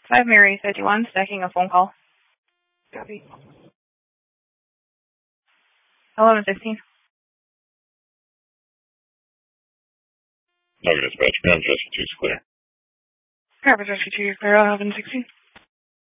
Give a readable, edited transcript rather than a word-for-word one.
5 Mary 51, stacking a phone call. Copy. 11:16. Negative dispatch. Ground Jesse 2 is clear. Rapid Rescue 2, you're clear. 11:16.